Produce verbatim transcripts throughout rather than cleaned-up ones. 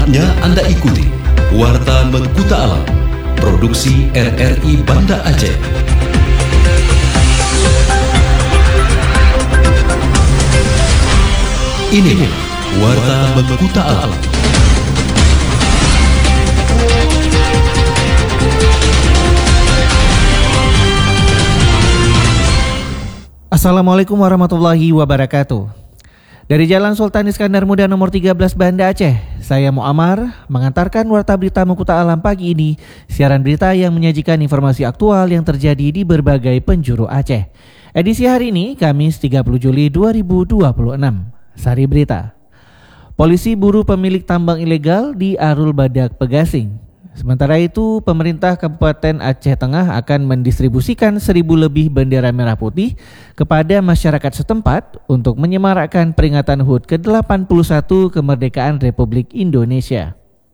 Saatnya Anda ikuti Warta Mengkuta Alam, produksi R R I Banda Aceh. Ini Warta Mengkuta Alam. Assalamualaikum warahmatullahi wabarakatuh. Dari Jalan Sultan Iskandar Muda nomor tiga belas Banda Aceh, saya Muammar mengantarkan Warta Berita Mengkuta Alam pagi ini, siaran berita yang menyajikan informasi aktual yang terjadi di berbagai penjuru Aceh. Edisi hari ini, Kamis tiga puluh Juli dua ribu dua puluh enam. Sari berita. Polisi buru pemilik tambang ilegal di Arul Badak Pegasing. Sementara itu, pemerintah Kabupaten Aceh Tengah akan mendistribusikan seribu lebih bendera merah putih kepada masyarakat setempat untuk menyemarakkan peringatan H U T ke delapan puluh satu kemerdekaan Republik Indonesia.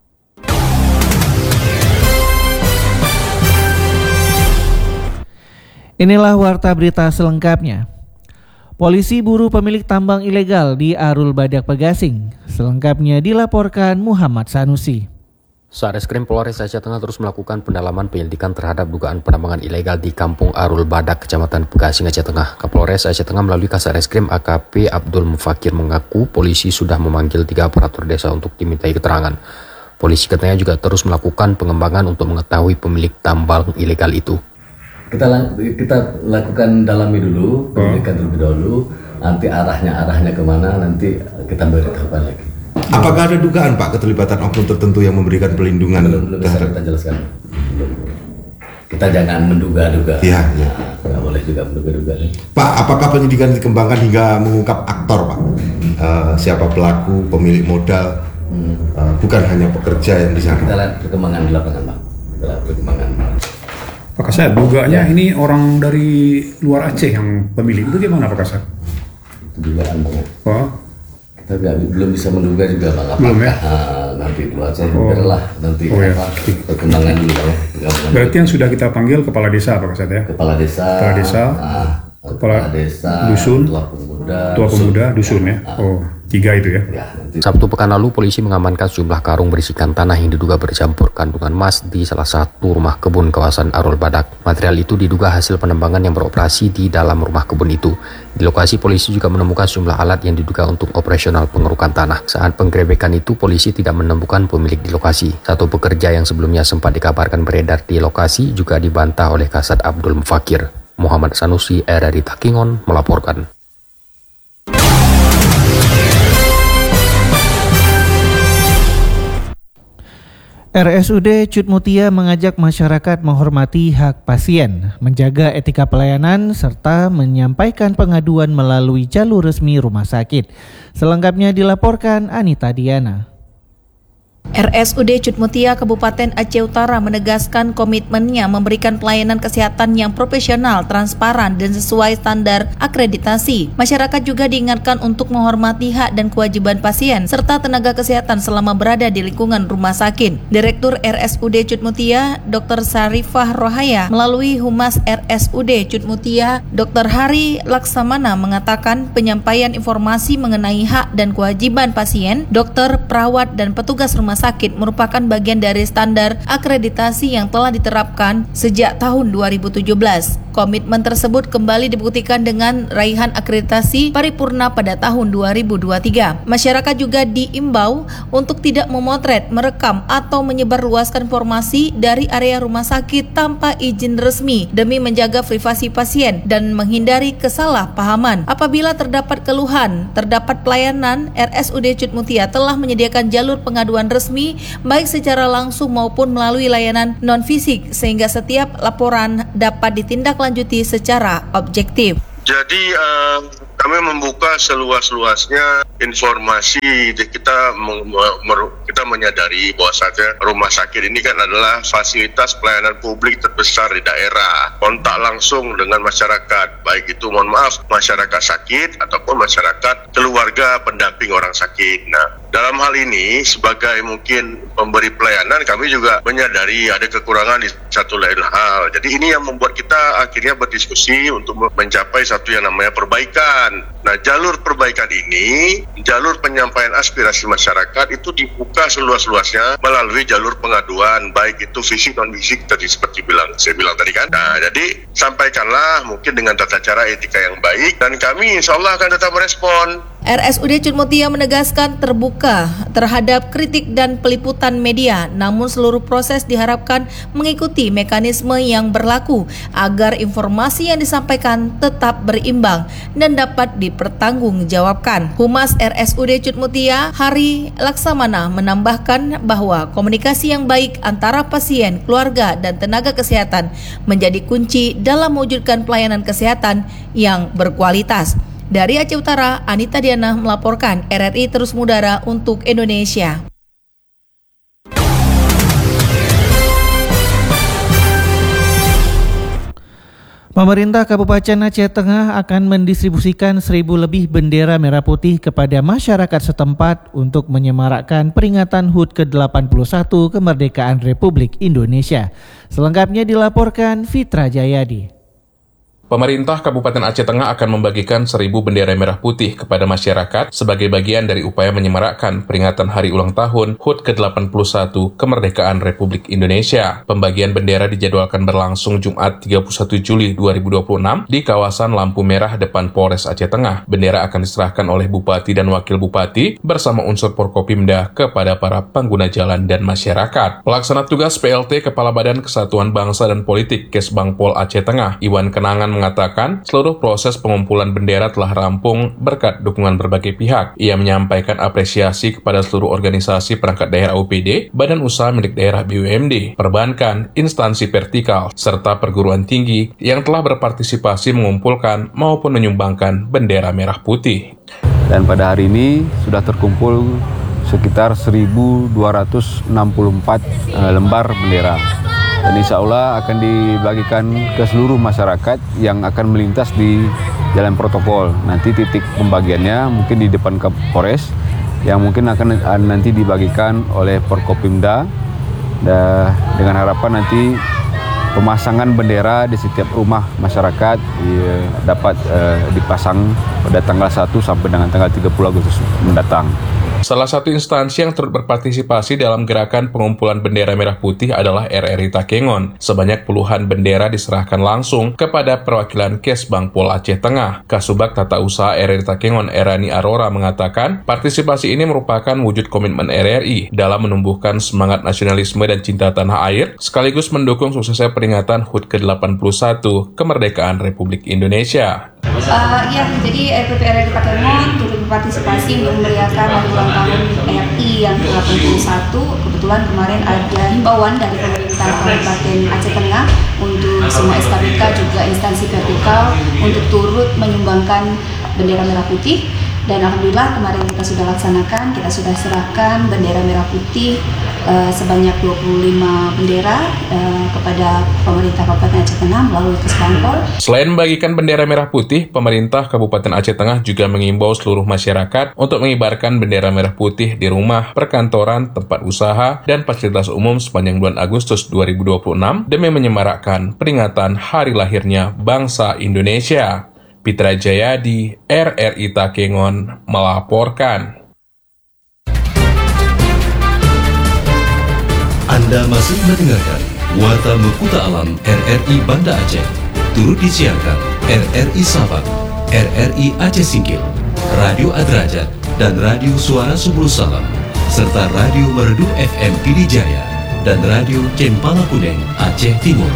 Inilah warta berita selengkapnya. Polisi buru pemilik tambang ilegal di Arul Badak Pegasing. Selengkapnya dilaporkan Muhammad Sanusi. Satreskrim Polres Aceh Tengah terus melakukan pendalaman penyelidikan terhadap dugaan penambangan ilegal di Kampung Arul Badak, Kecamatan Pegasing, Aceh Tengah. Kapolres Aceh Tengah melalui Kasatreskrim A K P Abdul Mufakir mengaku polisi sudah memanggil tiga aparatur desa untuk dimintai keterangan. Polisi katanya juga terus melakukan pengembangan untuk mengetahui pemilik tambang ilegal itu. Kita kita lakukan dalami dulu, penyelidikan terlebih dahulu. Nanti arahnya arahnya kemana nanti kita beritahukan lagi. Apakah ada dugaan Pak keterlibatan oknum tertentu yang memberikan pelindungan? Belum, belum bisa kita jelaskan. Belum. Kita jangan menduga-duga. Iya, ya. Nggak boleh juga menduga-duga. Pak, apakah penyidikan dikembangkan hingga mengungkap aktor Pak? Hmm. Uh, siapa pelaku, pemilik modal, hmm. uh, bukan hanya pekerja yang di sana. Kita lihat perkembangan di lapangan Pak. Kita lihat perkembangan. Pak Kasat, duganya ya. Ini orang dari luar Aceh yang pemilik itu gimana Pak Kasat? Itu dugaan Bang. Oh. Kita belum bisa menduga juga Bang. Belum ya? Nah, nanti dulu aja oh. biarlah nanti oh, ya. apa perkembangan dulu Bang. Berarti yang sudah kita panggil kepala desa Pak Kasat ya? Kepala desa. Kepala desa. Nah, kepala, kepala desa. Dusun. Tua pemuda. Tua pemuda, dusun, dusun ya. ya. Oh, tiga itu ya. ya nanti. Sabtu pekan lalu polisi mengamankan sejumlah karung berisikan tanah yang diduga bercampur kandungan emas di salah satu rumah kebun kawasan Arul Badak. Material itu diduga hasil penambangan yang beroperasi di dalam rumah kebun itu. Di lokasi polisi juga menemukan sejumlah alat yang diduga untuk operasional pengerukan tanah. Saat penggerebekan itu polisi tidak menemukan pemilik di lokasi. Satu pekerja yang sebelumnya sempat dikabarkan beredar di lokasi juga dibantah oleh Kasat Abdul Mufakir. Muhammad Sanusi, R R I Takingon melaporkan. R S U D Cut Mutia mengajak masyarakat menghormati hak pasien, menjaga etika pelayanan, serta menyampaikan pengaduan melalui jalur resmi rumah sakit. Selengkapnya dilaporkan Anita Diana. R S U D Cut Mutia Kabupaten Aceh Utara menegaskan komitmennya memberikan pelayanan kesehatan yang profesional, transparan, dan sesuai standar akreditasi. Masyarakat juga diingatkan untuk menghormati hak dan kewajiban pasien serta tenaga kesehatan selama berada di lingkungan rumah sakit. Direktur R S U D Cut Mutia, Doktor Sarifah Rohaya, melalui Humas R S U D Cut Mutia, Doktor Hari Laksamana mengatakan penyampaian informasi mengenai hak dan kewajiban pasien, dokter, perawat, dan petugas rumah sakit merupakan bagian dari standar akreditasi yang telah diterapkan sejak tahun dua ribu tujuh belas. Komitmen tersebut kembali dibuktikan dengan raihan akreditasi paripurna pada tahun dua ribu dua puluh tiga. Masyarakat juga diimbau untuk tidak memotret, merekam, atau menyebarluaskan informasi dari area rumah sakit tanpa izin resmi demi menjaga privasi pasien dan menghindari kesalahpahaman. Apabila terdapat keluhan, terdapat pelayanan, R S U D Cut Mutia telah menyediakan jalur pengaduan resmi resmi baik secara langsung maupun melalui layanan non-fisik sehingga setiap laporan dapat ditindaklanjuti secara objektif. Jadi uh, kami membuka seluas-luasnya informasi. Kita kita menyadari bahwasanya rumah sakit ini kan adalah fasilitas pelayanan publik terbesar di daerah. Kontak langsung dengan masyarakat, baik itu mohon maaf masyarakat sakit ataupun masyarakat keluarga pendamping orang sakit. Nah, dalam hal ini sebagai mungkin pemberi pelayanan kami juga menyadari ada kekurangan di satu lain hal. Jadi ini yang membuat kita akhirnya berdiskusi untuk mencapai satu yang namanya perbaikan. Nah, jalur perbaikan ini, jalur penyampaian aspirasi masyarakat itu dibuka seluas-luasnya melalui jalur pengaduan, baik itu fisik non fisik tadi seperti bilang saya bilang tadi kan. Nah, jadi sampaikanlah mungkin dengan tata cara etika yang baik dan kami insya Allah akan tetap merespon. R S U D Cudmutia menegaskan terbuka terhadap kritik dan peliputan media, namun seluruh proses diharapkan mengikuti mekanisme yang berlaku agar informasi yang disampaikan tetap berimbang dan dapat dipertanggungjawabkan. Humas R S U D Cudmutia, Hari Laksamana, menambahkan bahwa komunikasi yang baik antara pasien, keluarga, dan tenaga kesehatan menjadi kunci dalam mewujudkan pelayanan kesehatan yang berkualitas. Dari Aceh Utara, Anita Diana melaporkan R R I Terus Mudara untuk Indonesia. Pemerintah Kabupaten Aceh Tengah akan mendistribusikan seribu lebih bendera merah putih kepada masyarakat setempat untuk menyemarakkan peringatan H U T ke delapan puluh satu kemerdekaan Republik Indonesia. Selengkapnya dilaporkan Fitra Jayadi. Pemerintah Kabupaten Aceh Tengah akan membagikan seribu bendera merah putih kepada masyarakat sebagai bagian dari upaya menyemarakkan peringatan hari ulang tahun H U T ke delapan puluh satu kemerdekaan Republik Indonesia. Pembagian bendera dijadwalkan berlangsung Jumat tiga puluh satu Juli dua ribu dua puluh enam di kawasan Lampu Merah depan Polres Aceh Tengah. Bendera akan diserahkan oleh Bupati dan Wakil Bupati bersama unsur Porkopimda kepada para pengguna jalan dan masyarakat. Pelaksana tugas P L T Kepala Badan Kesatuan Bangsa dan Politik Kesbangpol Aceh Tengah, Iwan Kenangan, mengatakan seluruh proses pengumpulan bendera telah rampung berkat dukungan berbagai pihak. Ia menyampaikan apresiasi kepada seluruh organisasi perangkat daerah O P D, badan usaha milik daerah B U M D, perbankan, instansi vertikal, serta perguruan tinggi yang telah berpartisipasi mengumpulkan maupun menyumbangkan bendera merah putih. Dan pada hari ini sudah terkumpul sekitar seribu dua ratus enam puluh empat uh, lembar bendera. Dan insya Allah akan dibagikan ke seluruh masyarakat yang akan melintas di jalan protokol. Nanti titik pembagiannya mungkin di depan Kapolres, yang mungkin akan nanti dibagikan oleh Porkopimda, dengan harapan nanti pemasangan bendera di setiap rumah masyarakat ya, dapat eh, dipasang pada tanggal satu sampai dengan tanggal tiga puluh Agustus mendatang. Salah satu instansi yang turut berpartisipasi dalam gerakan pengumpulan bendera merah putih adalah R R I Takengon. Sebanyak puluhan bendera diserahkan langsung kepada perwakilan Kesbangpol Aceh Tengah. Kasubag Tata Usaha R R I Takengon, Erani Arora, mengatakan partisipasi ini merupakan wujud komitmen R R I dalam menumbuhkan semangat nasionalisme dan cinta tanah air, sekaligus mendukung suksesnya peringatan H U T ke delapan puluh satu kemerdekaan Republik Indonesia. Uh, ya, jadi R P P R R I Takengon turut berpartisipasi untuk memeriahkan hari ulang tahun R I yang ke delapan puluh satu. Kebetulan kemarin ada himbauan dari pemerintah Kabupaten Aceh Tengah untuk semua S K B K juga instansi vertikal untuk turut menyumbangkan bendera merah putih. Dan alhamdulillah kemarin kita sudah laksanakan, kita sudah serahkan bendera merah putih uh, sebanyak dua puluh lima bendera uh, kepada pemerintah Kabupaten Aceh Tengah melalui Kesbangpol. Selain membagikan bendera merah putih, pemerintah Kabupaten Aceh Tengah juga mengimbau seluruh masyarakat untuk mengibarkan bendera merah putih di rumah, perkantoran, tempat usaha, dan fasilitas umum sepanjang bulan Agustus dua ribu dua puluh enam demi menyemarakkan peringatan hari lahirnya bangsa Indonesia. Fitra Jayadi, R R I Takengon, melaporkan. Anda masih mendengarkan Warta Mekuta Alam R R I Banda Aceh. Turut disiarkan R R I Sabang, R R I Aceh Singkil, Radio Adrajat, dan Radio Suara Subul Salam, serta Radio Merdu F M Pidijaya, dan Radio Cempala Kuning Aceh Timur.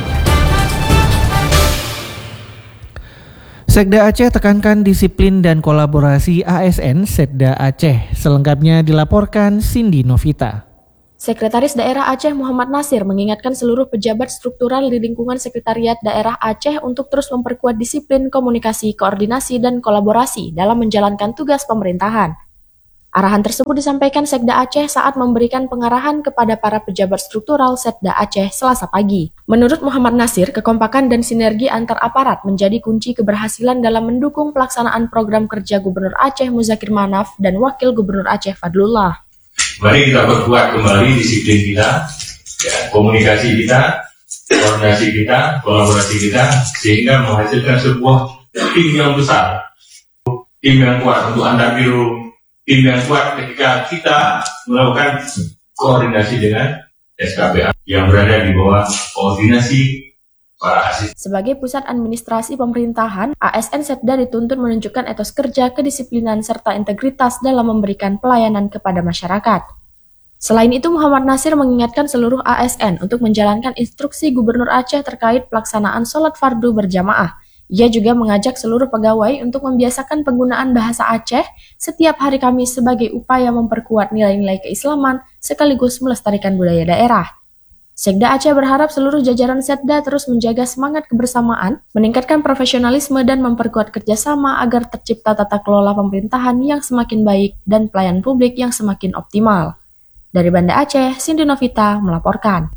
Sekda Aceh tekankan disiplin dan kolaborasi A S N Sekda Aceh. Selengkapnya dilaporkan Cindy Novita. Sekretaris Daerah Aceh Muhammad Nasir mengingatkan seluruh pejabat struktural di lingkungan Sekretariat Daerah Aceh untuk terus memperkuat disiplin komunikasi, koordinasi, dan kolaborasi dalam menjalankan tugas pemerintahan. Arahan tersebut disampaikan Sekda Aceh saat memberikan pengarahan kepada para pejabat struktural Sekda Aceh Selasa pagi. Menurut Muhammad Nasir, kekompakan dan sinergi antar aparat menjadi kunci keberhasilan dalam mendukung pelaksanaan program kerja Gubernur Aceh Muzakir Manaf dan Wakil Gubernur Aceh Fadlullah. Mari kita perkuat kembali disiplin kita, ya, komunikasi kita, koordinasi kita, kolaborasi kita, sehingga menghasilkan sebuah tim yang besar, tim yang kuat untuk Andar Biru, tim yang kuat ketika kita melakukan koordinasi dengan S K P A yang berada di bawah koordinasi para asisten. Sebagai pusat administrasi pemerintahan, A S N Setda dituntut menunjukkan etos kerja, kedisiplinan, serta integritas dalam memberikan pelayanan kepada masyarakat. Selain itu, Muhammad Nasir mengingatkan seluruh A S N untuk menjalankan instruksi Gubernur Aceh terkait pelaksanaan sholat fardu berjamaah. Ia juga mengajak seluruh pegawai untuk membiasakan penggunaan bahasa Aceh setiap hari Kamis sebagai upaya memperkuat nilai-nilai keislaman sekaligus melestarikan budaya daerah. Sekda Aceh berharap seluruh jajaran Setda terus menjaga semangat kebersamaan, meningkatkan profesionalisme dan memperkuat kerjasama agar tercipta tata kelola pemerintahan yang semakin baik dan pelayanan publik yang semakin optimal. Dari Banda Aceh, Cindy Novita melaporkan.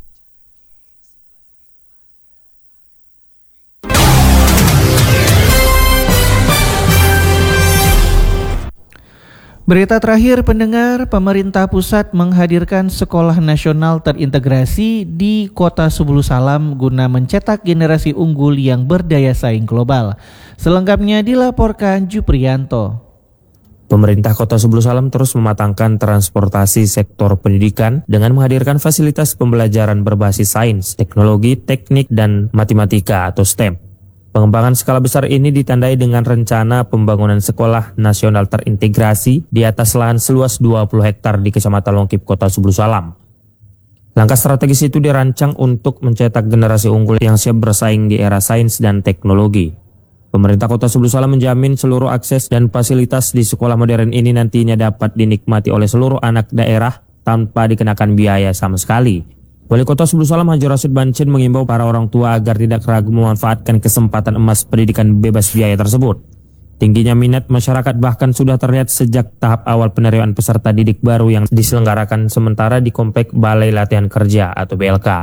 Berita terakhir pendengar, pemerintah pusat menghadirkan sekolah nasional terintegrasi di Kota Subulu Salam guna mencetak generasi unggul yang berdaya saing global. Selengkapnya dilaporkan Juprianto. Pemerintah Kota Subulu Salam terus mematangkan transportasi sektor pendidikan dengan menghadirkan fasilitas pembelajaran berbasis sains, teknologi, teknik, dan matematika atau STEM. Pengembangan skala besar ini ditandai dengan rencana pembangunan sekolah nasional terintegrasi di atas lahan seluas dua puluh hektar di Kecamatan Longkip, Kota Subulu Salam. Langkah strategis itu dirancang untuk mencetak generasi unggul yang siap bersaing di era sains dan teknologi. Pemerintah Kota Subulu Salam menjamin seluruh akses dan fasilitas di sekolah modern ini nantinya dapat dinikmati oleh seluruh anak daerah tanpa dikenakan biaya sama sekali. Wali Kota Subulu Salam Haji Rasid Bancin mengimbau para orang tua agar tidak ragu memanfaatkan kesempatan emas pendidikan bebas biaya tersebut. Tingginya minat masyarakat bahkan sudah terlihat sejak tahap awal penerimaan peserta didik baru yang diselenggarakan sementara di Komplek Balai Latihan Kerja atau B L K.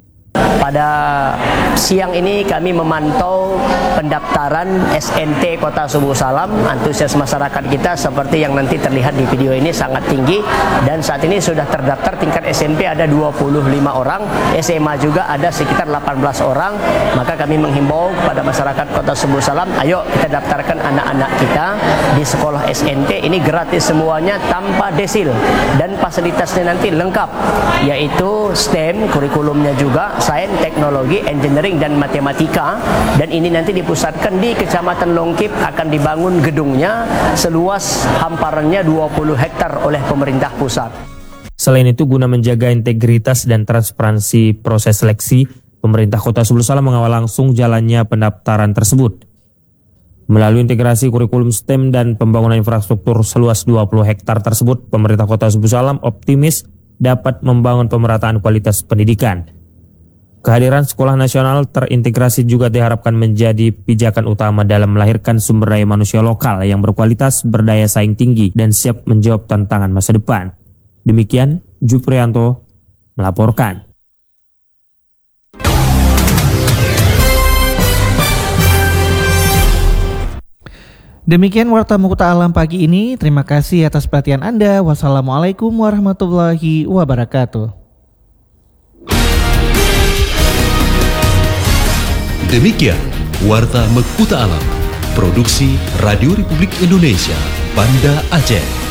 Pada siang ini kami memantau pendaftaran S N T Kota Subulu Salam. Antusias masyarakat kita seperti yang nanti terlihat di video ini sangat tinggi, dan saat ini sudah terdaftar tingkat S M P ada dua puluh lima orang, S M A juga ada sekitar delapan belas orang. Maka kami menghimbau kepada masyarakat Kota Subulu Salam, ayo kita daftarkan anak-anak kita di sekolah S N T. Ini gratis semuanya tanpa desil, dan fasilitasnya nanti lengkap, yaitu STEM, kurikulumnya juga sains, teknologi, engineering, dan matematika. Dan ini nanti dipusatkan di Kecamatan Longkip, akan dibangun gedungnya seluas hamparannya dua puluh hektar oleh pemerintah pusat. Selain itu, guna menjaga integritas dan transparansi proses seleksi, pemerintah Kota Subulu Salam mengawal langsung jalannya pendaftaran tersebut. Melalui integrasi kurikulum STEM dan pembangunan infrastruktur seluas dua puluh hektar tersebut, pemerintah Kota Subulu Salam optimis dapat membangun pemerataan kualitas pendidikan. Kehadiran sekolah nasional terintegrasi juga diharapkan menjadi pijakan utama dalam melahirkan sumber daya manusia lokal yang berkualitas, berdaya saing tinggi, dan siap menjawab tantangan masa depan. Demikian, Juprianto melaporkan. Demikian Warta Mukuta Alam pagi ini. Terima kasih atas perhatian Anda. Wassalamualaikum warahmatullahi wabarakatuh. Demikian Warta Mekuta Alam, produksi Radio Republik Indonesia, Banda Aceh.